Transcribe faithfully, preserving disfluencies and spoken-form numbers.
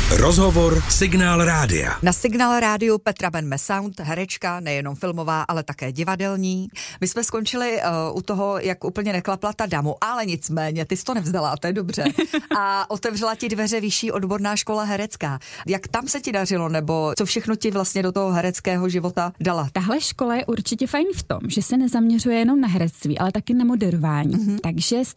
Rozhovor Signál Rádia. Na Signál Rádiu Petra Ben Messaound, herečka, nejenom filmová, ale také divadelní. My jsme skončili uh, u toho, jak úplně neklapla ta damu, ale nicméně, ty jsi to nevzdala, to je dobře. A otevřela ti dveře vyšší odborná škola herecká. Jak tam se ti dařilo, nebo co všechno ti vlastně do toho hereckého života dala? Tahle škola je určitě fajn v tom, že se nezaměřuje jenom na herectví, ale taky na moderování. Mm-hmm. Takže